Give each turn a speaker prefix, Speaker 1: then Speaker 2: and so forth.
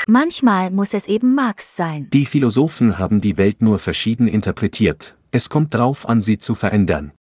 Speaker 1: Manchmal muss es eben Marx sein.
Speaker 2: Die Philosophen haben die Welt nur verschieden interpretiert, es kommt drauf an, sie zu verändern.